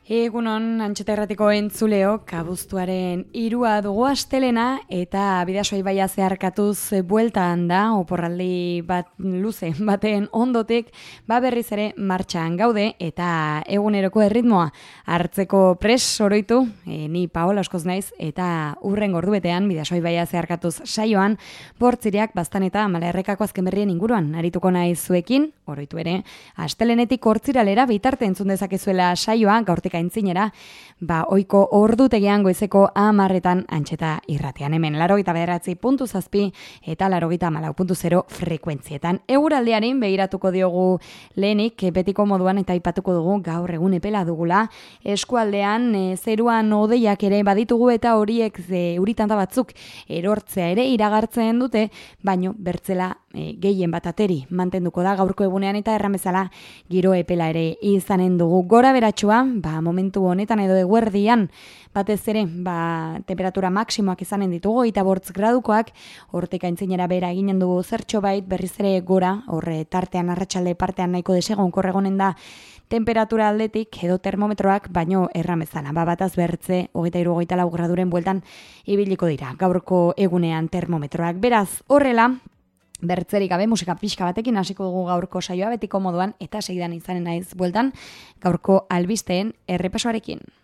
Egunon, Antxeta Irratiko entzuleok, abuztuaren 3 dugu astelena eta Bidasoa ibaia zeharkatuz bueltan da, oporraldi bat luze baten ondotik, berriz ere martxan gaude eta eguneroko erritmoa hartzeko pres oroitu, ni Paola Oskoz naiz eta urren gordubetean Bidasoa ibaia zeharkatuz saioan, bortziriak bastan eta Malaerrekako azken berrien inguruan arituko naiz zuekin, oroitu ere, astelenetik hortziralera bitarte entzun dezakezuela saioa, gaurtik aintzinera, oiko ordutegian goizeko 10:00 Antxeta Irratian, hemen 89.7 eta 94.0 frekuentzietan. Eguraldiaren begiratuko diogu lehenik, betiko moduan eta aipatuko dugu gaur egun epela dugula. Eskualdean zeruan hodeiak ere baditugu eta horiek euritanta batzuk erortzea ere iragartzen dute, baino bertzela gehien bat ateri mantenduko da gaurko egunean eta erramezala giro epela ere izanen dugu. Gora beratxua, momentu honetan edo eguerdian, batez ere, temperatura maksimoak izanen ditugu, eta 8 gradukoak, hortek aintzinera bera eginen dugu zertxo bait, berriz ere gora, horre tartean arratsalde partean nahiko desegon korregonen da temperatura aldetik edo termometroak, baino erramezala, bataz bertze, 23-24 graduren bueltan ibiliko dira, gaurko egunean termometroak. Beraz, horrela, bertzerik gabe musika pixka batekin hasiko dugu gaurko saioa betiko moduan eta segidan izanen naiz bueltan gaurko albisteen errepasoarekin.